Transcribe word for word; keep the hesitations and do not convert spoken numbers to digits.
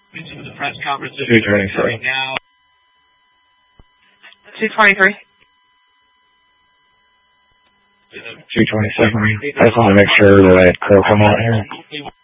The press conference is two twenty-three. right now. two twenty-three. two twenty-seven. I just want to make sure that I had Crow come on here.